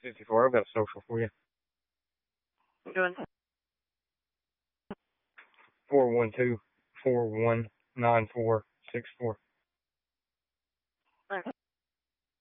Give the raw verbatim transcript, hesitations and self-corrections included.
fifty-four, I've got a social for you. Doing four one two, four one nine four six four. okay.